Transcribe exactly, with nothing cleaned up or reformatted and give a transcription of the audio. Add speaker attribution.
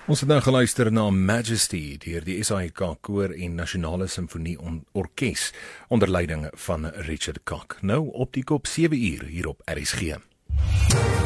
Speaker 1: Ons het nou geluister na Majesty deur die S A I K Koor en Nasionale Simfonie Orkees onder leiding van Richard Kok. Nou op die kop sewe uur hier op R S G.